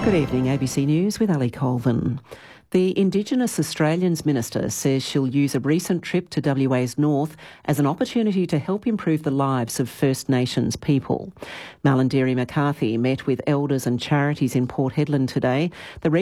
Good evening, ABC News with Ali Colvin. The Indigenous Australians Minister says she'll use a recent trip to WA's north as an opportunity to help improve the lives of First Nations people. Malarndirri McCarthy met with elders and charities in Port Hedland today. The